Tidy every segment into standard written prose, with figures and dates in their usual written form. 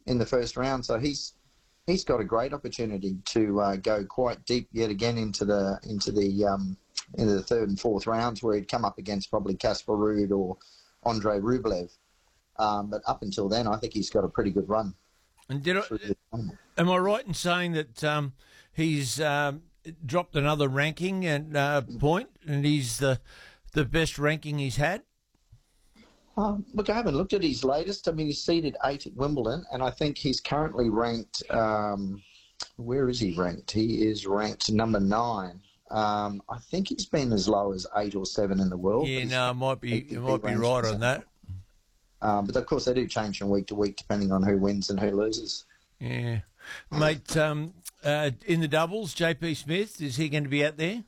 in the first round. So he's got a great opportunity to go quite deep yet again into the third and fourth rounds, where he'd come up against probably Casper Ruud or Andrei Rublev. But up until then, I think he's got a pretty good run. And am I right in saying that he's dropped another ranking and point, and he's the best ranking he's had? Look, I haven't looked at his latest. I mean, he's seeded 8 at Wimbledon, and I think he's currently ranked. Where is he ranked? He is ranked number 9. I think he's been as low as 8 or 7 in the world. Yeah, no, it might be right on that. But of course, they do change from week to week depending on who wins and who loses. Yeah, mate. In the doubles, JP Smith, is he going to be out there?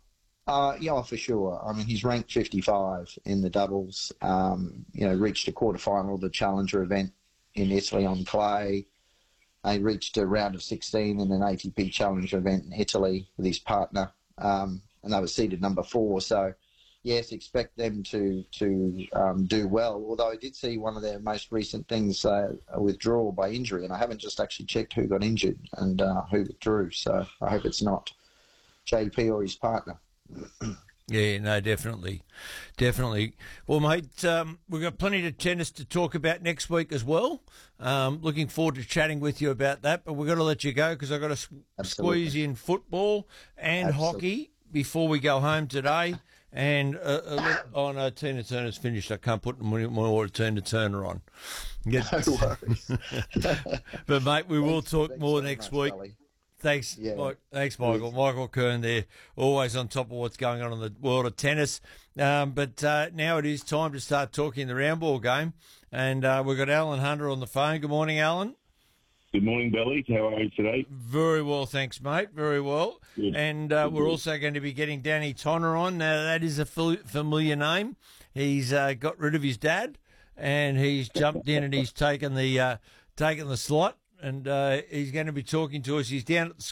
Yeah, for sure. I mean, he's ranked 55 in the doubles. Reached a quarterfinal of the Challenger event in Italy on clay. He reached a round of 16 in an ATP Challenger event in Italy with his partner, and they were seeded number 4. So, yes, expect them to do well. Although I did see one of their most recent things a withdrawal by injury, and I haven't just actually checked who got injured and who withdrew. So I hope it's not JP or his partner. Yeah, no, definitely. Well, mate, we've got plenty of tennis to talk about next week as well. Looking forward to chatting with you about that, but we've got to let you go because I've got to squeeze in football and hockey before we go home today. And no, Tina Turner's finished. I can't put more Tina Turner on. No worries. But, mate, we will talk more next week. Sally. Thanks, yeah. Thanks, Michael. Michael Kern there, always on top of what's going on in the world of tennis. But now it is time to start talking the round ball game. And we've got Alan Hunter on the phone. Good morning, Alan. Good morning, Belly. How are you today? Very well, thanks, mate. Very well. Good. And we're also going to be getting Danny Tonner on. Now, that is a familiar name. He's got rid of his dad, and he's jumped in and he's taken the slot. And he's going to be talking to us. He's down at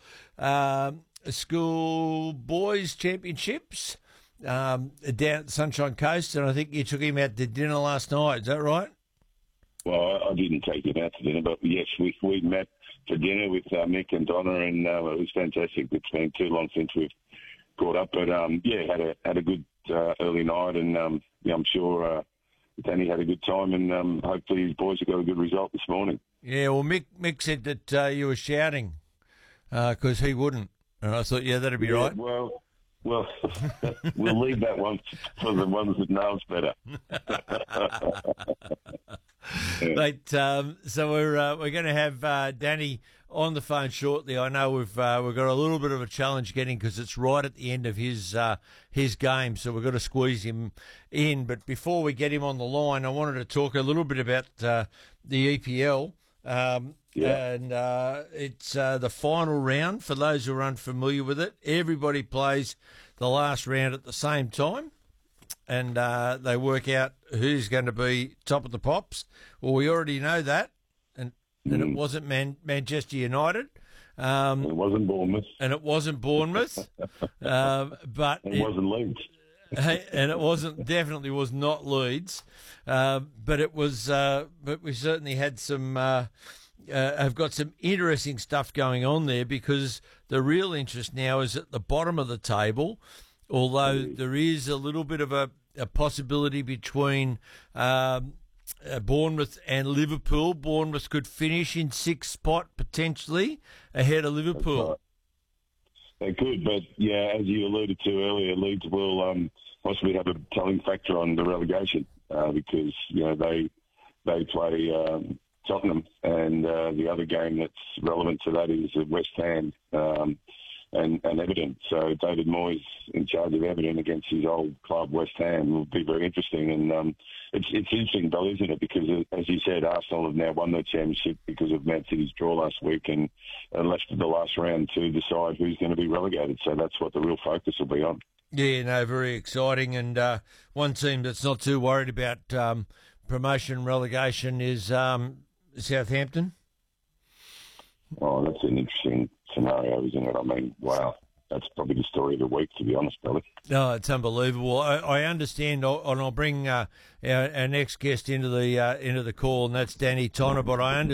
the school boys championships down at the Sunshine Coast, and I think you took him out to dinner last night. Is that right? Well, I didn't take him out to dinner, but yes, we met for dinner with Mick and Donna, and it was fantastic. It's been too long since we've caught up, but had a good early night, and I'm sure Danny had a good time, and hopefully his boys have got a good result this morning. Yeah, well, Mick said that you were shouting because he wouldn't. And I thought, that'd be right. Well, we'll leave that one for the ones that know us better. Mate, so we're going to have Danny on the phone shortly. I know we've got a little bit of a challenge getting because it's right at the end of his game, so we've got to squeeze him in. But before we get him on the line, I wanted to talk a little bit about the EPL. And it's the final round. For those who are unfamiliar with it, everybody plays the last round at the same time, and they work out who's going to be top of the pops. Well, we already know that, and it wasn't Manchester United. It wasn't Bournemouth. And it wasn't Bournemouth. But it wasn't Leeds. And it definitely was not Leeds. But it was. But we certainly had some. Have got some interesting stuff going on there because the real interest now is at the bottom of the table. Although there is a little bit of a possibility between Bournemouth and Liverpool. Bournemouth could finish in 6th spot potentially ahead of Liverpool. They could, but as you alluded to earlier, Leeds will possibly have a telling factor on the relegation because they play Tottenham, and the other game that's relevant to that is West Ham and Everton. So David Moyes in charge of Everton against his old club West Ham will be very interesting. And it's interesting, though, isn't it? Because, as you said, Arsenal have now won the championship because of Man City's draw last week and left the last round to decide who's going to be relegated. So that's what the real focus will be on. Yeah, no, very exciting. And one team that's not too worried about promotion relegation is Southampton. Oh, that's an interesting scenario, isn't it? I mean, wow. That's probably the story of the week, to be honest, Billy. No, it's unbelievable. I understand, and I'll bring our next guest into the call, and that's Danny Tonner. But I understand